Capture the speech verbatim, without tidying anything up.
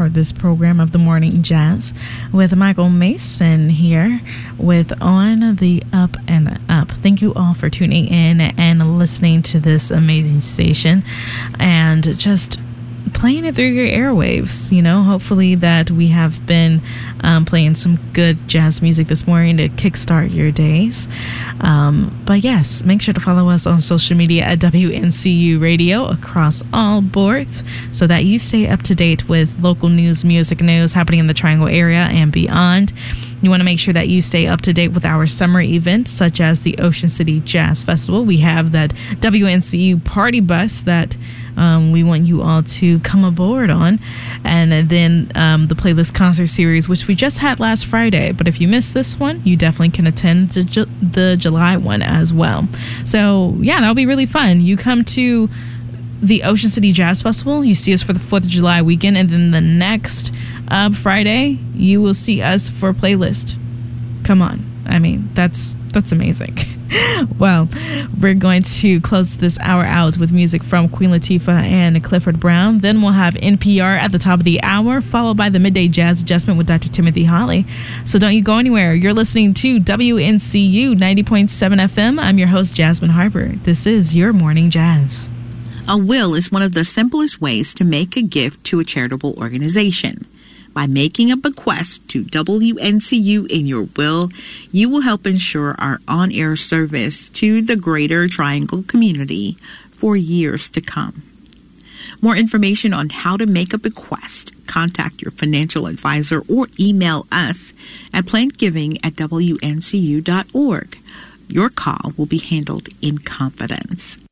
for this program of the Morning Jazz with Michael Mason here with On the Up and Up. Thank you all for tuning in and listening to this amazing station and just playing it through your airwaves. You know, hopefully that we have been um, playing some good jazz music this morning to kickstart your days. Um, but yes, make sure to follow us on social media at W N C U Radio across all boards so that you stay up to date with local news, music news happening in the Triangle area and beyond. You want to make sure that you stay up to date with our summer events, such as the Ocean City Jazz Festival. We have that W N C U party bus that um, we want you all to come aboard on. And then um, the Playlist Concert Series, which we just had last Friday. But if you missed this one, you definitely can attend the, Ju- the July one as well. So, yeah, that'll be really fun. You come to the Ocean City Jazz Festival, you see us for the fourth of July weekend, and then the next uh, Friday, you will see us for Playlist. Come on. I mean, that's that's amazing. Well, we're going to close this hour out with music from Queen Latifah and Clifford Brown. Then we'll have N P R at the top of the hour, followed by the Midday Jazz Adjustment with Doctor Timothy Holly. So don't you go anywhere. You're listening to W N C U ninety point seven F M. I'm your host, Jasmine Harper. This is your Morning Jazz. A will is one of the simplest ways to make a gift to a charitable organization. By making a bequest to W N C U in your will, you will help ensure our on-air service to the Greater Triangle community for years to come. More information on how to make a bequest, contact your financial advisor or email us at plantgiving at W N C U dot org. Your call will be handled in confidence.